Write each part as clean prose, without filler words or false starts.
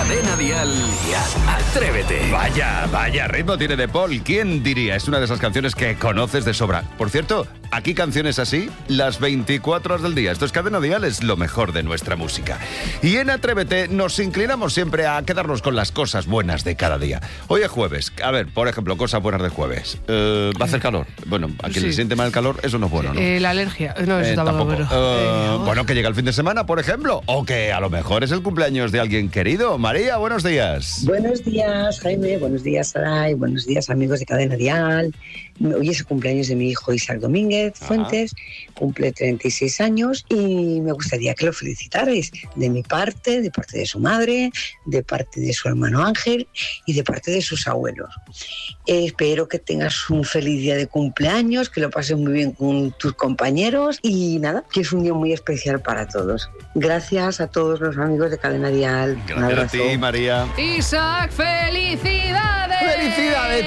Cadena Dial. Atrévete. Vaya ritmo tiene De Paul. ¿Quién diría? Es una de esas canciones que conoces de sobra. Por cierto, aquí canciones así las 24 horas del día. Esto es Cadena Dial, es lo mejor de nuestra música. Y en Atrévete nos inclinamos siempre a quedarnos con las cosas buenas de cada día. Hoy es jueves. A ver, por ejemplo, cosas buenas de jueves. Va a hacer calor. Bueno, a quien le siente mal el calor, eso no es bueno, ¿no? La alergia. No, eso tampoco. Bueno, que llega el fin de semana, por ejemplo. O que a lo mejor es el cumpleaños de alguien querido. María, buenos días. Buenos días, Jaime. Buenos días, Saray. Buenos días, amigos de Cadena Dial. Hoy es el cumpleaños de mi hijo Isaac Domínguez Fuentes. Cumple 36 años y me gustaría que lo felicitarais de mi parte, de parte de su madre, de parte de su hermano Ángel y de parte de sus abuelos. Espero que tengas un feliz día de cumpleaños, que lo pases muy bien con tus compañeros y nada, que es un día muy especial para todos. Gracias a todos los amigos de Cadena Dial. Gracias a ti, María. Isaac, felicidades. ¡Felicidades,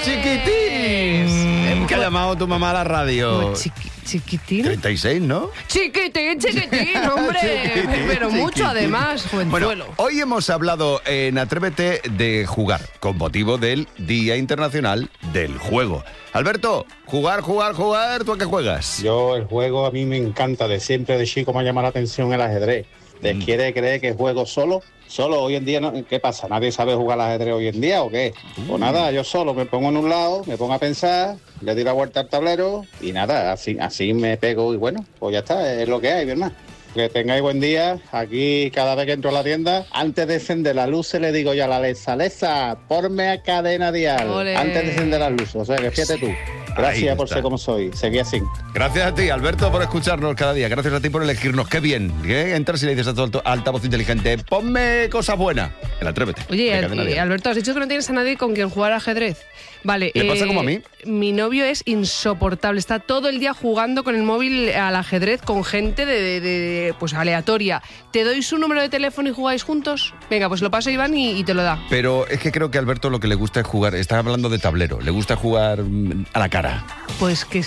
chiquitín! ¿Qué ha llamado tu mamá a la radio? ¿Chiquitín? 36, ¿no? Chiquitín, hombre. Pero mucho además, jovenzuelo. Bueno, hoy hemos hablado en Atrévete de jugar, con motivo del Día Internacional del Juego. Alberto, jugar, ¿tú a qué juegas? Yo el juego a mí me encanta, de siempre de chico me ha llamado la atención el ajedrez. ¿Les quiere creer que juego solo? Solo hoy en día, ¿qué pasa? ¿Nadie sabe jugar al ajedrez hoy en día o qué? Pues nada, yo solo me pongo en un lado, me pongo a pensar, le doy la vuelta al tablero y nada, así me pego y bueno, pues ya está, es lo que hay, ¿verdad? Que tengáis buen día. Aquí, cada vez que entro a la tienda, antes de encender la luz, se le digo yo a la Leza, ponme a Cadena Dial. ¡Olé! Antes de encender las luces. O sea, que fíjate tú. Gracias por ser como soy. Seguí así. Gracias a ti, Alberto, por escucharnos cada día. Gracias a ti por elegirnos. Qué bien. Entras y le dices a tu altavoz inteligente, ponme cosas buenas. El Atrévete. Oye, Alberto, has dicho que no tienes a nadie con quien jugar al ajedrez. Vale. ¿Le pasa como a mí? Mi novio es insoportable. Está todo el día jugando con el móvil al ajedrez con gente pues aleatoria. ¿Te doy su número de teléfono y jugáis juntos? Venga, pues lo paso a Iván y te lo da. Pero es que creo que a Alberto lo que le gusta es jugar. Está hablando de tablero. Le gusta jugar a la cara. Pues que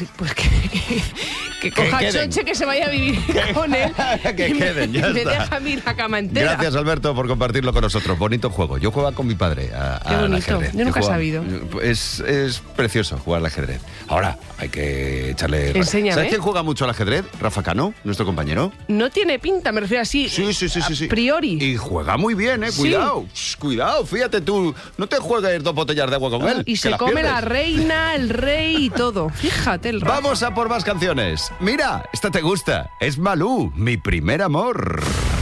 coja Choche, que se vaya a vivir con él. Que queden, ya me está. Deja a mí la cama entera. Gracias, Alberto, por compartirlo con nosotros. Bonito juego. Yo jugaba con mi padre Qué bonito. ajedrez. Yo nunca he sabido. Es precioso jugar al ajedrez. Ahora, hay que echarle... Enséñame. ¿Sabes quién juega mucho al ajedrez? Rafa Cano, nuestro compañero. No tiene pinta, me refiero así. Sí. A priori. Y juega muy bien, Sí. Cuidado, fíjate tú. No te juegues 2 botellas de agua con él. Y que se las come pierdes. la reina, el rey y todo. Fíjate el Rafa. Vamos a por más canciones. Mira, esta te gusta. Es Malú, mi primer amor.